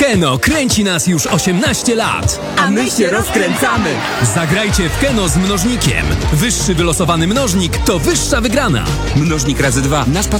Keno kręci nas już 18 lat. A my się rozkręcamy. Zagrajcie w Keno z mnożnikiem. Wyższy wylosowany mnożnik to wyższa wygrana. Mnożnik razy 2. Nasz patron